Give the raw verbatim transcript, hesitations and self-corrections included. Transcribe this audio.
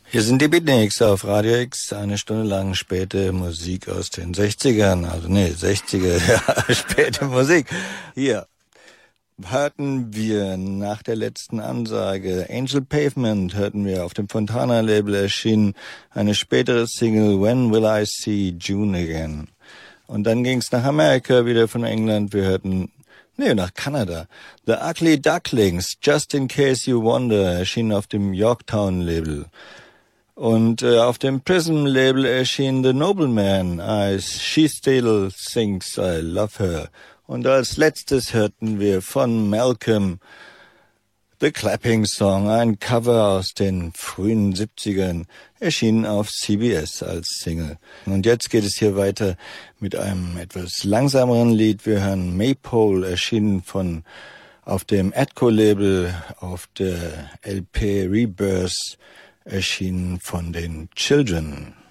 Hier sind die Beatniks auf Radio X, eine Stunde lang späte Musik aus den sechzigern, also nee, sechziger, ja, späte Musik. Hier hörten wir nach der letzten Ansage Angel Pavement, hörten wir auf dem Fontana-Label erschienen, eine spätere Single When Will I See June Again. Und dann ging's nach Amerika, wieder von England, wir hörten, nee, nach Kanada. The Ugly Ducklings, Just in Case You Wonder, erschienen auf dem Yorktown-Label. Und äh, auf dem Prism-Label erschien The Nobleman, als She Still Thinks I Love Her. Und als letztes hörten wir von Malcolm The Clapping Song, ein Cover aus den frühen siebzigern, erschienen auf C B S als Single. Und jetzt geht es hier weiter mit einem etwas langsameren Lied. Wir hören Maypole, erschienen von auf dem Atco-Label, auf der L P Rebirth, erschienen von den Children.